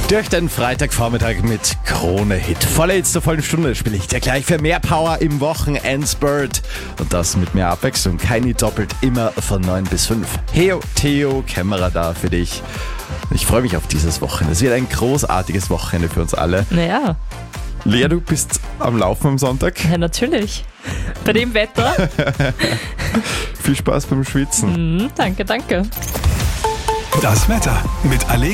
Durch den Freitagvormittag mit Krone-Hit. Volle Hits zur vollen Stunde spiele ich dir gleich für mehr Power im Wochenendspurt. Und das mit mehr Abwechslung. Kein Hit doppelt, immer von 9 bis 5. Heo, Theo, Kämmerer da für dich. Ich freue mich auf dieses Wochenende. Es wird ein großartiges Wochenende für uns alle. Naja. Lea, du bist am Laufen am Sonntag. Ja, natürlich. Bei dem Wetter. Viel Spaß beim Schwitzen. Danke. Das Wetter mit